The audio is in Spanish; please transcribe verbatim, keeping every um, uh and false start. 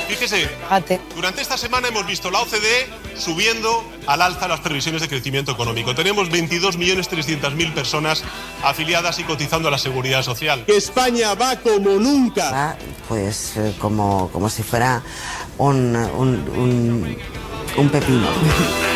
Fíjese, durante esta semana hemos visto la O C D E subiendo al alza las previsiones de crecimiento económico. Tenemos veintidós millones trescientas mil personas afiliadas y cotizando a la Seguridad Social. Que España va como nunca. Va, pues eh, como, como si fuera un, un, un, un pepino.